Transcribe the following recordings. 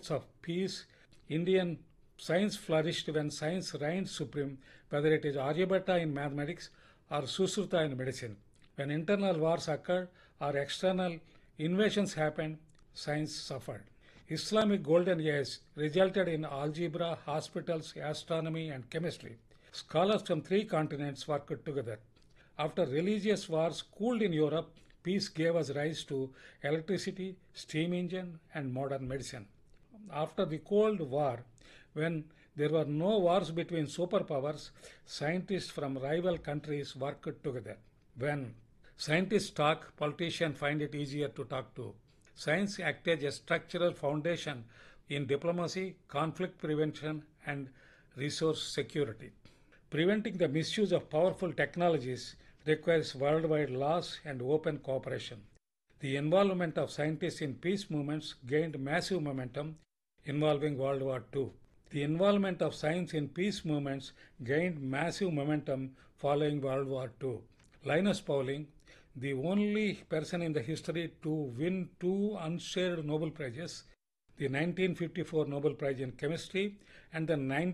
concepts of peace, Indian science flourished when science reigned supreme, whether it is Aryabhatta in mathematics or Susruta in medicine. When internal wars occurred or external invasions happened, science suffered. Islamic golden age resulted in algebra, hospitals, astronomy, and chemistry. Scholars from three continents worked together. After religious wars cooled in Europe, peace gave us rise to electricity, steam engine, and modern medicine. After the Cold War, when there were no wars between superpowers, scientists from rival countries worked together. When scientists talk, politicians find it easier to talk to. Science acted as a structural foundation in diplomacy, conflict prevention, and resource security. Preventing the misuse of powerful technologies requires worldwide laws and open cooperation. The involvement of scientists in peace movements gained massive momentum involving World War II. The involvement of science in peace movements gained massive momentum following World War II. Linus Pauling, the only person in the history to win two unshared Nobel Prizes, the 1954 Nobel Prize in Chemistry and the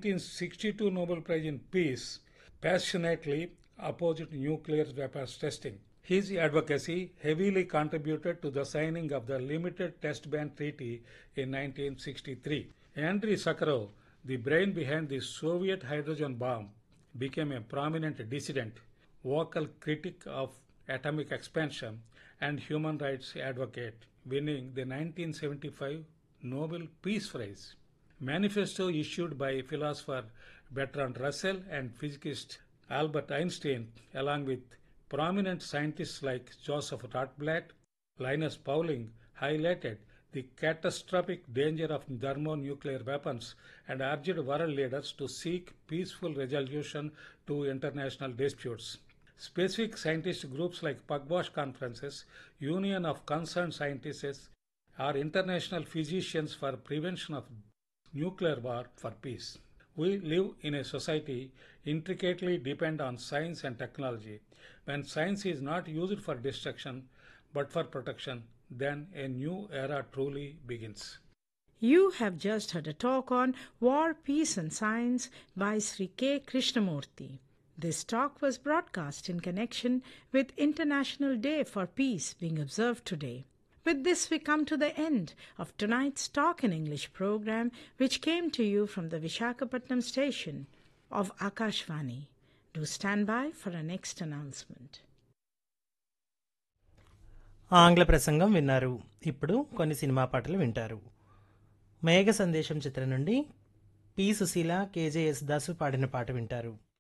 1962 Nobel Prize in Peace, passionately opposed nuclear weapons testing. His advocacy heavily contributed to the signing of the Limited Test Ban Treaty in 1963. Andrei Sakharov, the brain behind the Soviet hydrogen bomb, became a prominent dissident, vocal critic of atomic expansion, and human rights advocate, winning the 1975 Nobel Peace Prize. Manifesto issued by philosopher Bertrand Russell and physicist Albert Einstein, along with prominent scientists like Joseph Rotblat, Linus Pauling, highlighted the catastrophic danger of thermonuclear weapons and urged world leaders to seek peaceful resolution to international disputes. Specific scientist groups like Pugwash conferences, Union of Concerned Scientists, or International Physicians for Prevention of Nuclear War for Peace. We live in a society intricately dependent on science and technology. When science is not used for destruction but for protection, then a new era truly begins. You have just heard a talk on War, Peace and Science by Sri K. Krishnamurthy. This talk was broadcast in connection with International Day for Peace being observed today. With this, we come to the end of tonight's Talk in English program, which came to you from the Vishakhapatnam station of Akashvani. Do stand by for our next announcement. ఆంగ్ల ప్రసంగం విన్నారు. ఇప్పుడు కొన్ని cinema పాటలు వింటారు. మేఘ సందేశం చిత్రం నుండి పి సుశీల, కేజేఎస్ దాసు పాడిన పాట వింటారు.